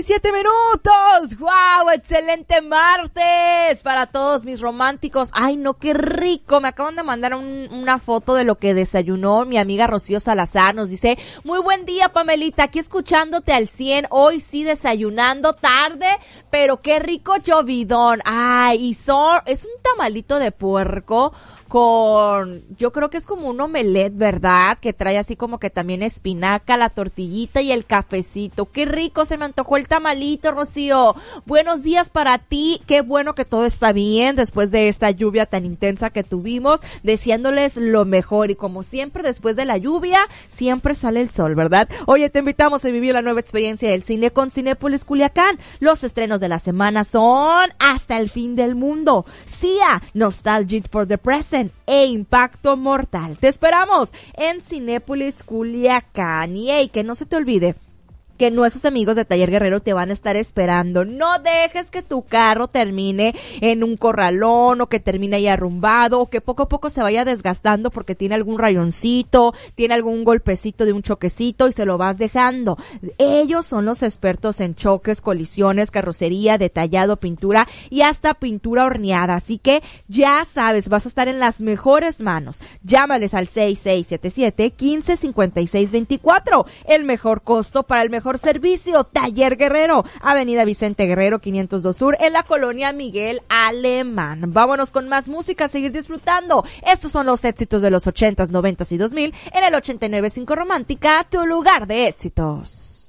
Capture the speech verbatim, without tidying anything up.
diecisiete minutos. ¡Wow! ¡Excelente martes! Para todos mis románticos. ¡Ay, no, qué rico! Me acaban de mandar un, una foto de lo que desayunó mi amiga Rocío Salazar. Nos dice, muy buen día, Pamelita, aquí escuchándote al cien. Hoy sí desayunando tarde, pero qué rico llovidón. ¡Ay! Y son, es un tamalito de puerco con, yo creo que es como un omelette, ¿verdad? Que trae así como que también espinaca, la tortillita y el cafecito. ¡Qué rico! Se me antojó el tamalito, Rocío. Buenos días para ti. Qué bueno que todo está bien después de esta lluvia tan intensa que tuvimos. Deseándoles lo mejor. Y como siempre, después de la lluvia, siempre sale el sol, ¿verdad? Oye, te invitamos a vivir la nueva experiencia del cine con Cinépolis Culiacán. Los estrenos de la semana son Hasta el fin del mundo, Sia, Nostalgic for the Present e Impacto Mortal. Te esperamos en Cinépolis Culiacán. Y hey, que no se te olvide que nuestros amigos de Taller Guerrero te van a estar esperando. No dejes que tu carro termine en un corralón o que termine ahí arrumbado o que poco a poco se vaya desgastando porque tiene algún rayoncito, tiene algún golpecito de un choquecito y se lo vas dejando. Ellos son los expertos en choques, colisiones, carrocería, detallado, pintura y hasta pintura horneada. Así que ya sabes, vas a estar en las mejores manos. Llámales al seis seis siete siete, quince cincuenta y seis veinticuatro. El mejor costo para el mejor Mejor servicio, Taller Guerrero, Avenida Vicente Guerrero quinientos dos Sur, en la colonia Miguel Alemán. Vámonos con más música, a seguir disfrutando. Estos son los éxitos de los ochentas, noventas y dos mil en el ochenta y nueve punto cinco Romántica, tu lugar de éxitos.